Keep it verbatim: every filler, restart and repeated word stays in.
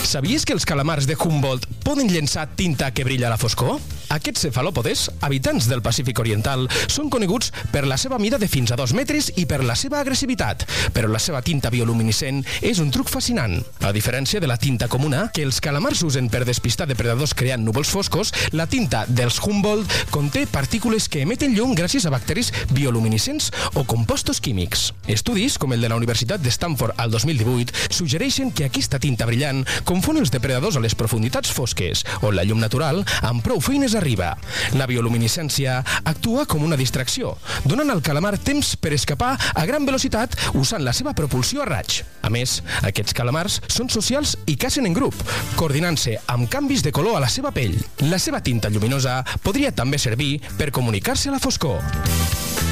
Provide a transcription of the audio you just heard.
Sabies que els calamars de Humboldt poden llençar tinta que brilla a la foscor? Aquests cefalòpodes, habitants del Pacífic Oriental, són coneguts per la seva mida de fins a dos metres i per la seva agressivitat, però la seva tinta bioluminescent és un truc fascinant. A diferència de la tinta comuna, que els calamars usen per despistar depredadors creant núvols foscos, la tinta dels Humboldt conté partícules que emeten llum gràcies a bacteris bioluminescents o compostos químics. Estudis, com el de la Universitat de Stanford al dos mil divuit, suggereixen que aquesta tinta brillant confon els depredadors a les profunditats fosques, on la llum natural amb prou feines arriba. La bioluminescència actua com una distracció, donant al calamar temps per escapar a gran velocitat usant la seva propulsió a raig. A més, aquests calamars són socials i cacen en grup, coordinant-se amb canvis de color a la seva pell. La seva tinta lluminosa podria també servir per comunicar-se a la foscor.